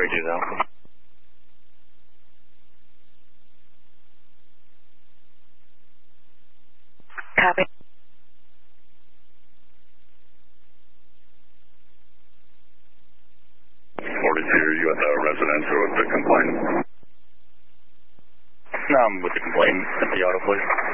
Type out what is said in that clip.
42 though. Copy. 42, you got the residence or with the complaint? No, I'm with the complaint at the auto, please.